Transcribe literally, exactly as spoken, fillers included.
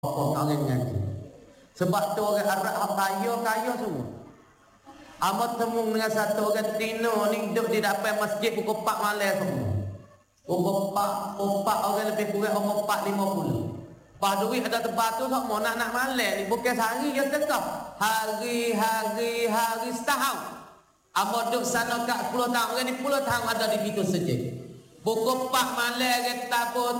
orang ngaji. Sebab tu orang Arab hak kaya kaya semua. Amat temu dengan satu orang Tino ni duduk di depan masjid pukul empat malam semua. Pukul empat, empat orang lebih kurang umur empat lima puluh. Pas duit ada tempat tu tak mau nak nak malam ni bukan sehari je tetap. Hari hari hari setahun. Amat duduk sana kat sepuluh tahun orang ni sepuluh tahun ada di situ saja. Pukul empat malam kita pun